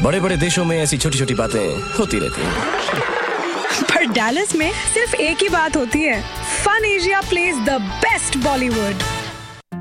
बड़े बड़े देशों में ऐसी छोटी छोटी बातें होती रहती हैं। पर डैलस में सिर्फ एक ही बात होती है, fun Asia plays the best Bollywood.